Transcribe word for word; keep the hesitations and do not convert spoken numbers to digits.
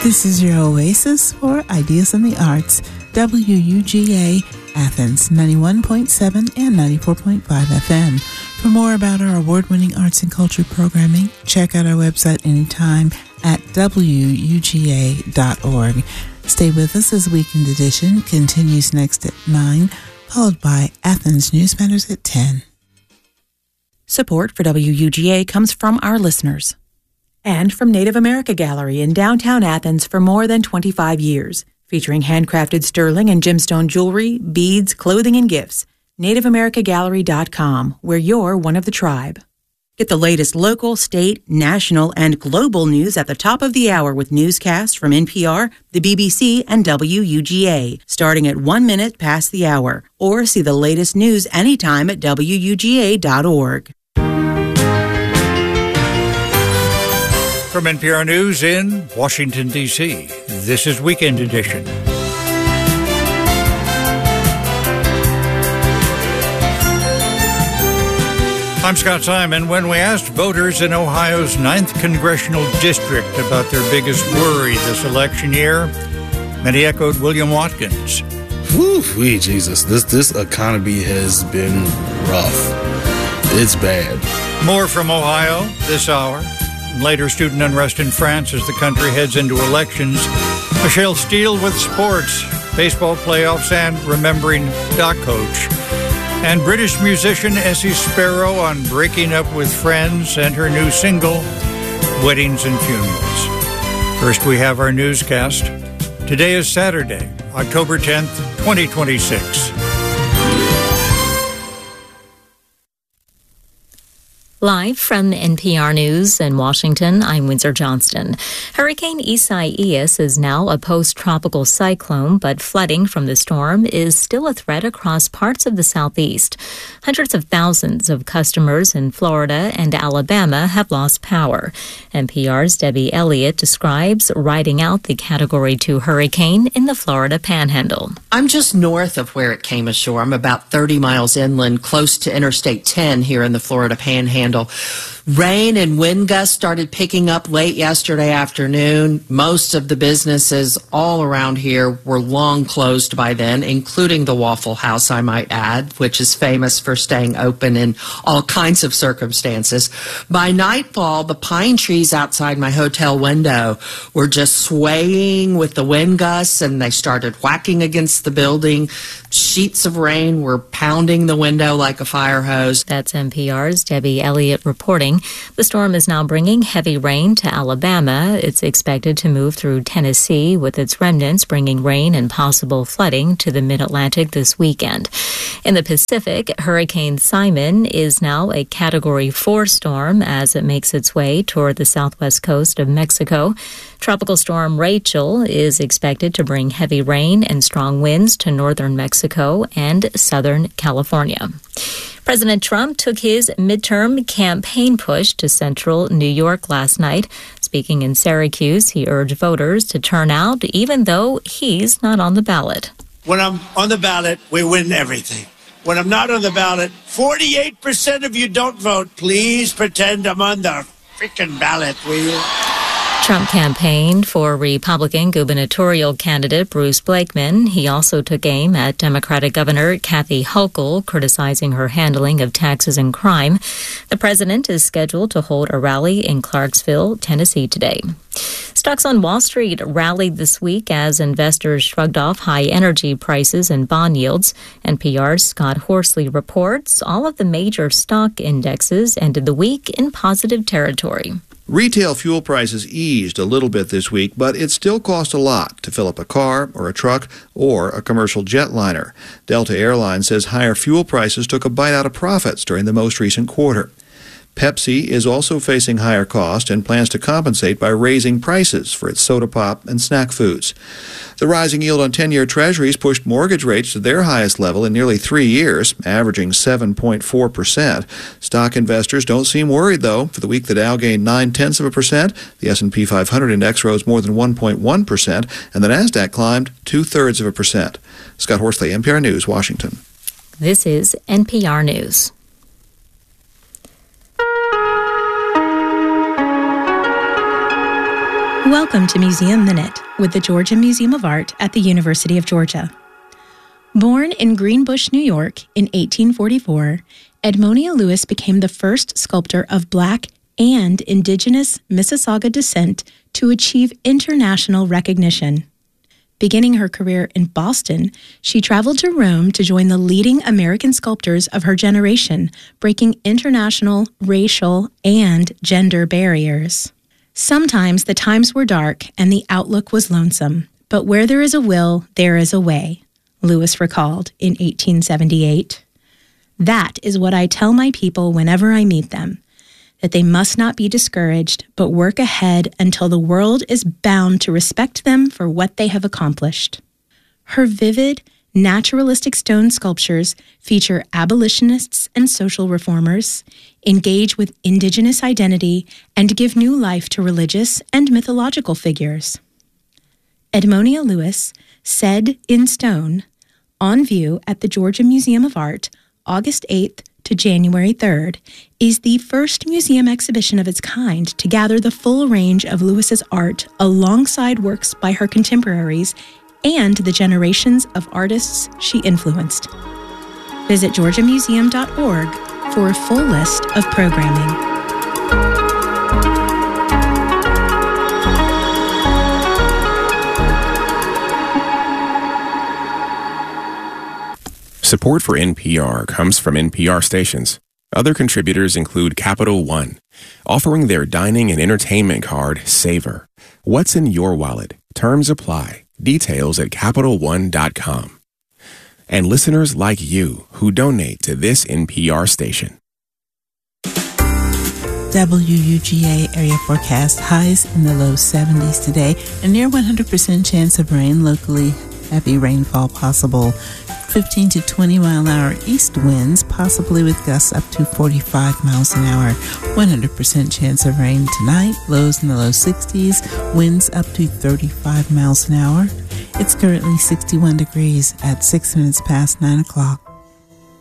This is your oasis for ideas in the arts, W U G A Athens, ninety-one point seven and ninety-four point five F M. For more about our award-winning arts and culture programming, check out our website anytime at W U G A dot org. Stay with us as Weekend Edition continues next at nine, followed by Athens News Matters at ten. Support for W U G A comes from our listeners. And from Native America Gallery in downtown Athens for more than twenty-five years, featuring handcrafted sterling and gemstone jewelry, beads, clothing, and gifts. Native America Gallery dot com, where you're one of the tribe. Get the latest local, state, national, and global news at the top of the hour with newscasts from N P R, the B B C, and W U G A, starting at one minute past the hour. Or see the latest news anytime at W U G A dot org. From N P R News in Washington, D C, this is Weekend Edition. I'm Scott Simon. When we asked voters in Ohio's ninth Congressional District about their biggest worry this election year, many echoed William Watkins. Whew, wee, Jesus, this, this economy has been rough. It's bad. More from Ohio this hour. Later, student unrest in France as the country heads into elections. Michelle Steele with sports, baseball playoffs, and remembering Doc Coach. And British musician Essie Sparrow on breaking up with friends and her new single, Weddings and Funerals. First, we have our newscast. Today is Saturday, October tenth, twenty twenty-six. Live from N P R News in Washington, I'm Windsor Johnston. Hurricane Isaias is now a post-tropical cyclone, but flooding from the storm is still a threat across parts of the southeast. Hundreds of thousands of customers in Florida and Alabama have lost power. N P R's Debbie Elliott describes riding out the Category two hurricane in the Florida Panhandle. I'm just north of where it came ashore. I'm about thirty miles inland, close to Interstate ten here in the Florida Panhandle. Rain and wind gusts started picking up late yesterday afternoon. Most of the businesses all around here were long closed by then, including the Waffle House, I might add, which is famous for staying open in all kinds of circumstances. By nightfall, the pine trees outside my hotel window were just swaying with the wind gusts, and they started whacking against the building. Sheets of rain were pounding the window like a fire hose. That's N P R's Debbie Elliott reporting. The storm is now bringing heavy rain to Alabama. It's expected to move through Tennessee, with its remnants bringing rain and possible flooding to the mid-Atlantic this weekend. In the Pacific, Hurricane Simon is now a Category four storm as it makes its way toward the southwest coast of Mexico. Tropical storm Rachel is expected to bring heavy rain and strong winds to northern Mexico and southern California. President Trump took his midterm campaign push to central New York last night. Speaking in Syracuse, he urged voters to turn out even though he's not on the ballot. When I'm on the ballot, we win everything. When I'm not on the ballot, forty-eight percent of you don't vote. Please pretend I'm on the freaking ballot, will you? Trump campaigned for Republican gubernatorial candidate Bruce Blakeman. He also took aim at Democratic Governor Kathy Hochul, criticizing her handling of taxes and crime. The president is scheduled to hold a rally in Clarksville, Tennessee today. Stocks on Wall Street rallied this week as investors shrugged off high energy prices and bond yields. N P R's Scott Horsley reports all of the major stock indexes ended the week in positive territory. Retail fuel prices eased a little bit this week, but it still cost a lot to fill up a car or a truck or a commercial jetliner. Delta Airlines says higher fuel prices took a bite out of profits during the most recent quarter. Pepsi is also facing higher costs and plans to compensate by raising prices for its soda pop and snack foods. The rising yield on ten-year treasuries pushed mortgage rates to their highest level in nearly three years, averaging seven point four percent. Stock investors don't seem worried, though. For the week, the Dow gained nine-tenths of a percent, the S and P five hundred index rose more than one point one percent, and the NASDAQ climbed two-thirds of a percent. Scott Horsley, N P R News, Washington. This is N P R News. Welcome to Museum Minute with the Georgia Museum of Art at the University of Georgia. Born in Greenbush, New York in eighteen forty-four, Edmonia Lewis became the first sculptor of Black and Indigenous Mississauga descent to achieve international recognition. Beginning her career in Boston, she traveled to Rome to join the leading American sculptors of her generation, breaking international, racial, and gender barriers. Sometimes the times were dark and the outlook was lonesome, but where there is a will, there is a way, Lewis recalled in eighteen seventy-eight. That is what I tell my people whenever I meet them, that they must not be discouraged, but work ahead until the world is bound to respect them for what they have accomplished. Her vivid, naturalistic stone sculptures feature abolitionists and social reformers, engage with indigenous identity, and give new life to religious and mythological figures. Edmonia Lewis, Said in Stone, on view at the Georgia Museum of Art, August eighth to January third, is the first museum exhibition of its kind to gather the full range of Lewis's art alongside works by her contemporaries and the generations of artists she influenced. Visit georgia museum dot org for a full list of programming. Support for N P R comes from N P R stations. Other contributors include Capital One, offering their dining and entertainment card, Savor. What's in your wallet? Terms apply. Details at capital one dot com. And listeners like you who donate to this N P R station. W U G A area forecast, highs in the low seventies today, a near one hundred percent chance of rain, locally heavy rainfall possible. fifteen to twenty mile an hour east winds, possibly with gusts up to forty-five miles an hour. one hundred percent chance of rain tonight, lows in the low sixties, winds up to thirty-five miles an hour. It's currently sixty-one degrees at six minutes past nine o'clock.